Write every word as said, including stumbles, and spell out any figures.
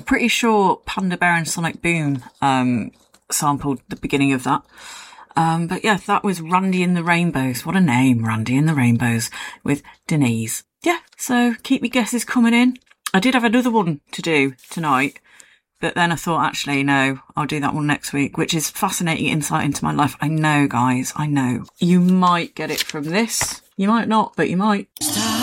pretty sure Panda Bear and Sonic Boom um, sampled the beginning of that. Um, but yeah, that was Randy and the Rainbows. What a name, Randy and the Rainbows, with Denise. Yeah, so keep your guesses coming in. I did have another one to do tonight, but then I thought, actually, no, I'll do that one next week, which is fascinating insight into my life. I know, guys, I know. You might get it from this. You might not, but you might.